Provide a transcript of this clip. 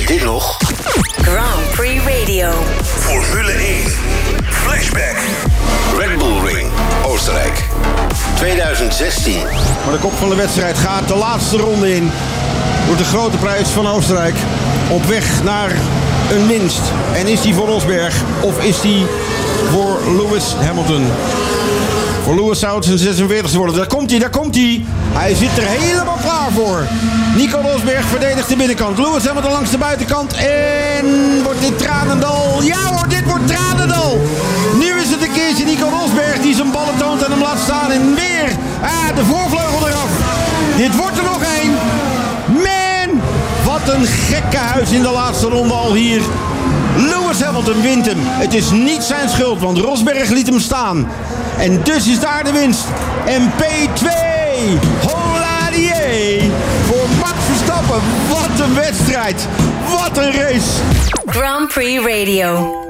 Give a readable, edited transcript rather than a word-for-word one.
je dit nog? Grand Prix Radio. Formule 1. Flashback. Red Bull Ring, Oostenrijk. 2016. Maar de kop van de wedstrijd gaat de laatste ronde in. Door de grote prijs van Oostenrijk. Op weg naar een winst. En is die voor Rosberg of is die voor Lewis Hamilton? Voor Lewis zou het zijn 46e worden. Daar komt hij. Hij zit er helemaal klaar voor. Nico Rosberg verdedigt de binnenkant. Lewis Hamilton langs de buitenkant. En wordt dit tranendal? Ja hoor, dit wordt tranendal. Nu is het een keertje Nico Rosberg die zijn ballen toont en hem laat staan. En weer de voorvleugel eraf. Dit wordt er nog één. Man, wat een gekke huis in de laatste ronde al hier. Lewis Hamilton wint hem. Het is niet zijn schuld, want Rosberg liet hem staan. En dus is daar de winst. En P2, Holladier, voor Max Verstappen. Wat een wedstrijd. Wat een race. Grand Prix Radio.